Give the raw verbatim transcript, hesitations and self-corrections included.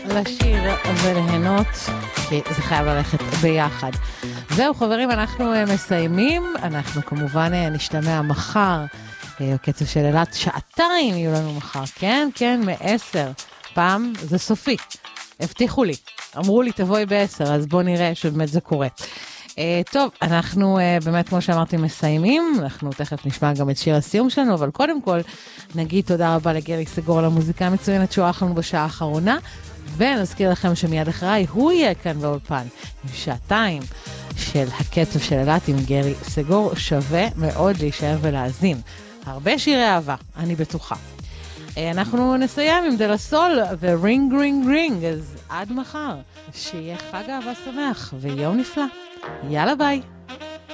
לשיר וליהנות, כי זה חייב ללכת ביחד. זהו חברים, אנחנו מסיימים, אנחנו כמובן נשתמע מחר, קצב של אילת, שעתיים יהיו לנו מחר, כן, כן, מעשר, פעם זה סופי, הבטיחו לי, אמרו לי תבואי בעשר, אז בוא נראה שבאמת זה קורה. Uh, טוב, אנחנו uh, באמת כמו שאמרתי מסיימים, אנחנו תכף נשמע גם את שיר הסיום שלנו, אבל קודם כל נגיד תודה רבה לגרי סגור על המוזיקה המצוינת שהוא ערך לנו בשעה האחרונה, ונזכיר לכם שמיד אחריי הוא יהיה כאן באולפן עם שעתיים של הקצב של אילת עם גרי סגור, שווה מאוד להישאר ולהאזין. הרבה שירי אהבה, אני בטוחה. Uh, אנחנו נסיים עם דלסול ורינג רינג רינג, אז עד מחר, שיהיה חג אהבה שמח ויום נפלא. יאללה ביי.